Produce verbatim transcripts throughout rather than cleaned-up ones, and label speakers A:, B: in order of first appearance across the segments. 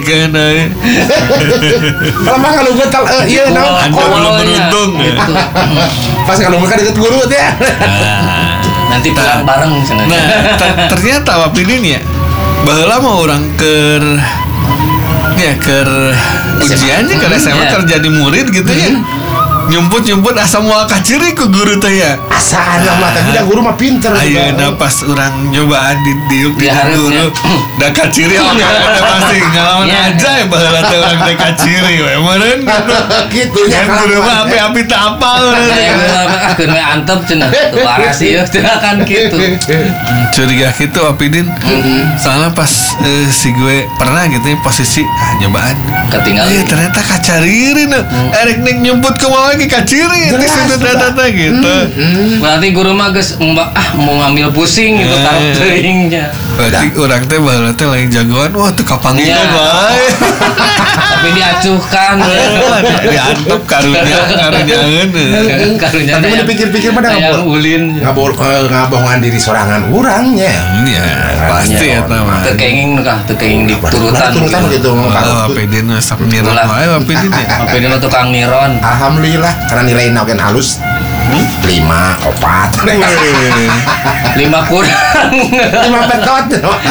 A: diperhatikan euy.
B: Kalau mah kalau gue tal ieu naon
A: Anda belum beruntung.
B: pas kalau mereka deket guru teh.
C: Nanti pulang bareng cenah.
A: Nah, ter- ternyata Wapidin ya baheula mah urang keur ya keur ujiannya keur S M A keur jadi murid gitu ya. Nyumput-nyumput asa moal kaciri ku guru teh ya.
B: Asaan mah tapi da guru mah pinter.
A: Ayeuna pas urang nyobaan di diuk di guru da kaciri oke teh pasti ngalaman aja ya baheula teh urang teh kaciri we meureun
B: gitu
A: nya. Guru mah api-api teh apal urang teh.
C: Ah keun we antep cenah. Teu waras ieu cenah kan kitu.
A: Curiga gitu Wapidin. Soalnya pas eh, si gue pernah gitu ya posisi ah, nyobaan
C: Ketinggalan.
A: eh ternyata kacaririn erek ning nyumput ke bawah lagi kaciri di situ data gitu.
C: Berarti guru mah geus ah mau ngambil pusing gitu taruh teuingnya.
A: Berarti urang teh baheula teh lain jagoan wah teu kapanggilan bae.
C: Tapi diacuhkan.
A: Diantep karunya karunyaeun.
C: Karunya.
B: Tapi mun dipikir-pikir mah da
C: ngabol ulin.
B: ngabol ngabohongan diri sorangan urangnya.
A: Iya, pasti eta mah.
C: Teu kenging kah, teu kenging diturutan.
B: Turutan gitu.
A: Oh, Wapidin sak niron wae Wapidin ya.
C: Wapidin mah tukang niron.
B: Alhamdulillah karena nilai oge halus. Lima, opat,
C: Lima kurang.
B: lima betot.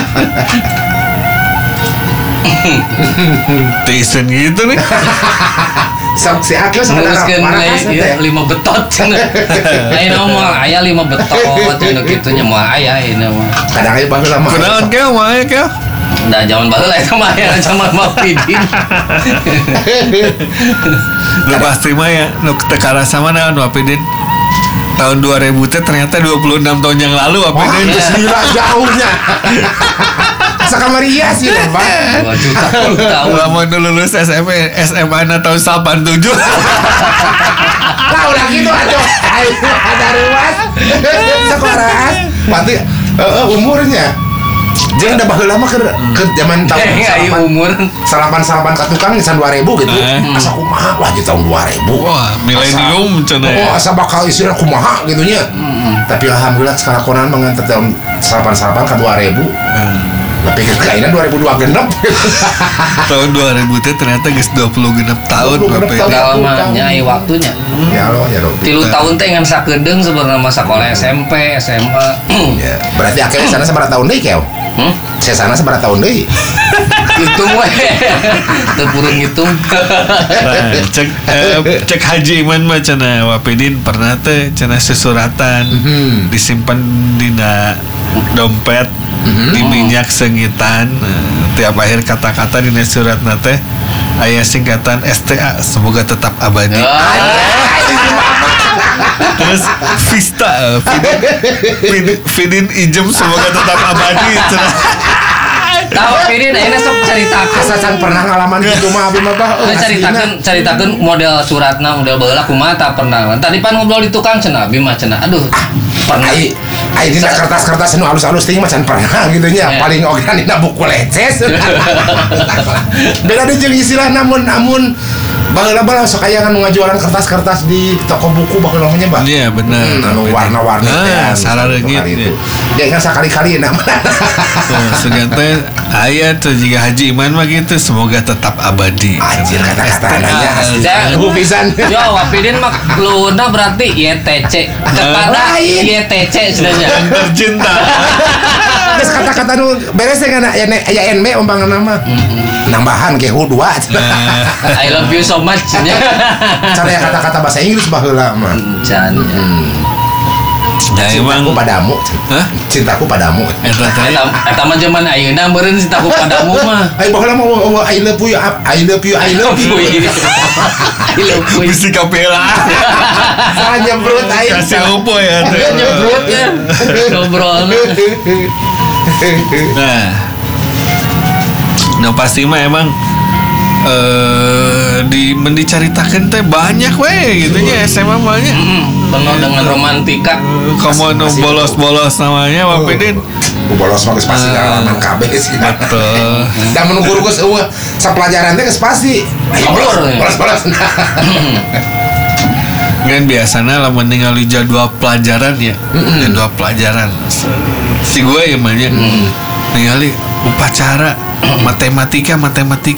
A: Tisen gitu nih.
B: Sok si Akil
C: Nguruskeun nilai lima betot cenah. Ayeuna moal aya lima betot cenah kitu nya moal aya ayeuna mah.
B: Kadang aya baheula mah.
A: Kunaon keo mah keo?
C: Da zaman baheula eta mah aya zaman Wapidin.
A: Lu pasti mah ya, lu teu karasa mana Wapidin. Tahun dua ribu teh ternyata dua puluh enam tahun yang lalu Wapidin.
B: Wah, gila jauhnya. Sakamaria sih loh, Bang.
C: dua juta tahun.
A: Lama dulu lulus S M A S M A na tahun delapan puluh tujuh.
B: Lah udah gitu aja. Ayo ada ruas. Sekolah. Berarti uh, umurnya dia udah baheula mah ke ke zaman tahun
C: Ayo umur
B: salapan-salapan ka tukang nisan dua ribu gitu. Asa kumaha lah di tahun dua ribu.
A: Wah, milenium cenah.
B: Oh, asa bakal istilah kumaha gitu nya. Tapi alhamdulillah sekarang konan mengantar tahun salapan-salapan ka dua ribu. Tapi kayaknya dua ribu dua genep.
A: Tahun dua ribu teh ternyata geus dua puluh genep tahun Wapidin.
C: Dalamnya aya waktunya.
B: Ya Allah ya Robi.
C: Tilu tahun teh ngan sakedeung sebenarnya masa sekolah S M P, S M A.
B: Ya, berarti akhirnya sana sabaraha tahun deui keo?
C: Hmm?
B: Saya sana sabaraha tahun deui?
C: Hitung we. Teu purun ngitung.
A: Nah, cek eh, cek Haji Iman mah cenah Wapidin pernah teh cenah sesuratan disimpan dina dompet di minyak sengitan. Nah, tiap akhir kata-kata dina suratna teh aya singkatan S T A semoga tetap abadi. Terus Vista uh, Fidin, Fidin, Fidin Ijem semoga tetap abadi.
C: Tahu Fidin ayeuna sok caritakeun.
B: Asasan pernah ngalaman gitu mah abi mah bah.
C: Nah, caritakeun caritakeun model suratna model baheula kumaha tah pernah. Tadi pan ngobrol di tukang cenah abi mah cenah. Aduh, pernah
B: Ai ai dina kertas-kertas nu alus-alus ting mah can pernah gitu nya. Paling oge dina buku leces. Beda deui jeung istilah namun namun baheula-baheula sok aya nu ngajualan kertas-kertas di toko buku baheula namanya Mbak.
A: Iya benar.
B: Anu warna-warni teh.
A: Ah, sarareungit ya.
B: Ya kan sakali-kali na.
A: Segan teh aya tuh jika Haji Iman mah gitu semoga tetap abadi.
B: Anjir kata-kata nanya asli.
C: Aku
B: pisan.
C: Yo, Wapidin mah luhurna berarti Y T C. Kepada Y T C sebenarnya.
A: Tercinta.
B: Terus kata-kata nu beres ya kana aya N B umpamana mah. Nambahan ke hu dua.
C: I love you so much.
B: Cara ya kata-kata bahasa Inggris baheula mah.
C: Can.
A: Ya emang
B: Cintaku padamu.
A: Hah?
B: Cintaku padamu.
A: Eta teh
C: Eta eta mah zaman ayeuna meureun cintaku padamu mah.
B: Ai baheula mah oh, I love you, I love you, I love you.
C: I love you.
A: bisi kapela.
B: Salah nyemprot aing.
A: Kasih opo ya teh.
C: Nyemprot ya. Ngobrol.
A: Nah, nah pasti mah emang eh di mendicaritakeun teh banyak we gitu nya S M A mah nya.
C: Penuh dengan romantika.
A: Kamu nu bolos-bolos namanya Wapidin.
B: Ku bolos mah geus pasti ngalaman kabeh sih.
A: Betul.
B: Da mun guru geus eueuh sapelajaran teh geus pasti. Bolos-bolos.
A: Kan biasanya lah ningali jadwal pelajaran ya. Jadwal pelajaran. Si gue ya mah nya. Ningali upacara matematika matematika